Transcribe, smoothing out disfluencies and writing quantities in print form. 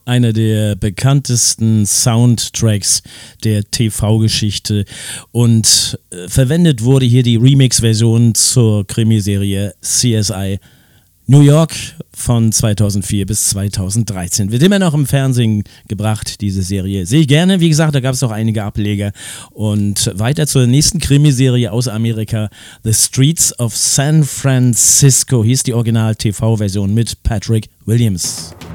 einer der bekanntesten Soundtracks der TV-Geschichte und verwendet wurde hier die Remix-Version zur Krimiserie CSI New York von 2004 bis 2013. Wird immer noch im Fernsehen gebracht, diese Serie. Sehe ich gerne. Wie gesagt, da gab es auch einige Ableger. Und weiter zur nächsten Krimiserie aus Amerika. The Streets of San Francisco hieß die Original-TV-Version mit Patrick Williams.